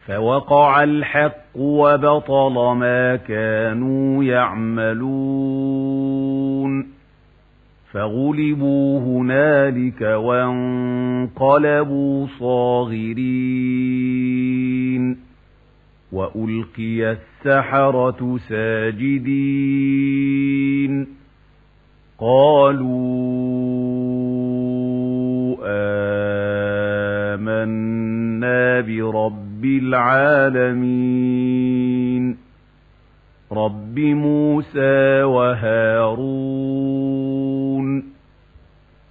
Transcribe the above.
فوقع الحق وبطل ما كانوا يعملون فغلبوا هنالك وانقلبوا صاغرين وألقي السحرة ساجدين قالوا آمنا برب العالمين رب موسى وهارون